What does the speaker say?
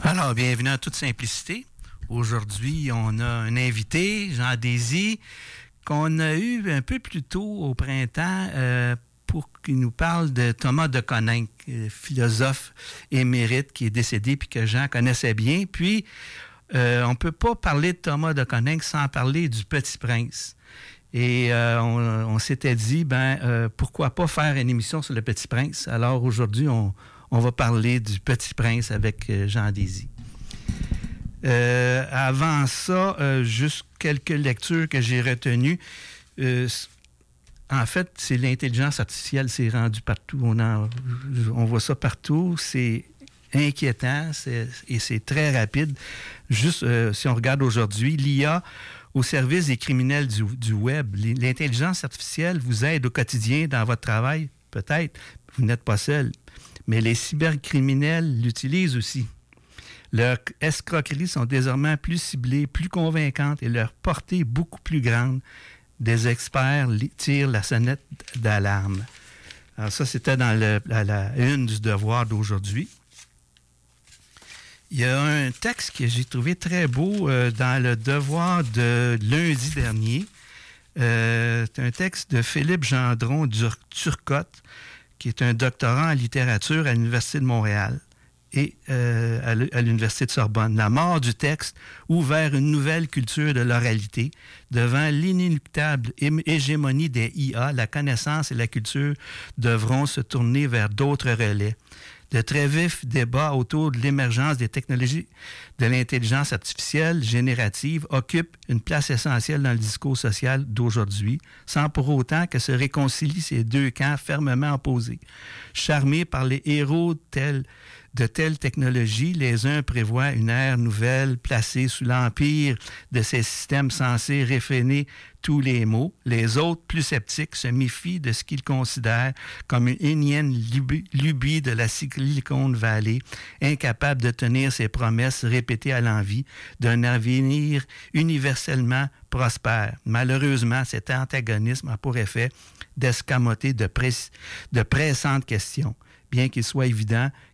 Alors, bienvenue à toute simplicité. Aujourd'hui, on a un invité, Jean Désy, qu'on a eu un peu plus tôt au printemps pour qu'il nous parle de Thomas de Coninck, philosophe émérite qui est décédé puis que Jean connaissait bien. Puis, on ne peut pas parler de Thomas de Coninck sans parler du Petit Prince. Et on s'était dit, pourquoi pas faire une émission sur le Petit Prince? Alors aujourd'hui, on va parler du Petit Prince avec Jean Désy. Avant ça, juste quelques lectures que j'ai retenues. En fait, c'est l'intelligence artificielle, c'est rendu partout. On voit ça partout. C'est inquiétant et c'est très rapide. Juste, si on regarde aujourd'hui, l'IA au service des criminels du web. L'intelligence artificielle vous aide au quotidien dans votre travail, peut-être. Vous n'êtes pas seul. Mais les cybercriminels l'utilisent aussi. Leurs escroqueries sont désormais plus ciblées, plus convaincantes et leur portée beaucoup plus grande. Des experts tirent la sonnette d'alarme. Alors ça, c'était dans la une du Devoir d'aujourd'hui. Il y a un texte que j'ai trouvé très beau dans le Devoir de lundi dernier. C'est un texte de Philippe Gendron Turcotte, qui est un doctorant en littérature à l'Université de Montréal et à l'Université de Sorbonne. La mort du texte ouvre vers une nouvelle culture de l'oralité. Devant l'inéluctable hégémonie des IA, la connaissance et la culture devront se tourner vers d'autres relais. De très vifs débats autour de l'émergence des technologies de l'intelligence artificielle générative occupent une place essentielle dans le discours social d'aujourd'hui, sans pour autant que se réconcilient ces deux camps fermement opposés. Charmés par les héros de telles technologies, les uns prévoient une ère nouvelle placée sous l'empire de ces systèmes censés réfréner tous les maux. Les autres, plus sceptiques, se méfient de ce qu'ils considèrent comme une énième lubie de la Silicon Valley, incapable de tenir ses promesses répétées à l'envi d'un avenir universellement prospère. Malheureusement, cet antagonisme a pour effet d'escamoter de pressantes questions, bien qu'il soit évident